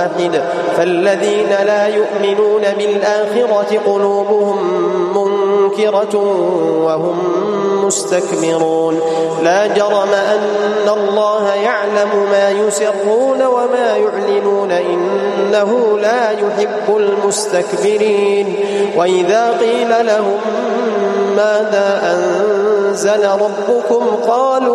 فالذين لا يؤمنون بالآخرة قلوبهم منكرة وهم مستكبرون لا جرم أن الله يعلم ما يسرون وما يعلنون إنه لا يحب المستكبرين وإذا قيل لهم ماذا أنزل ربكم قالوا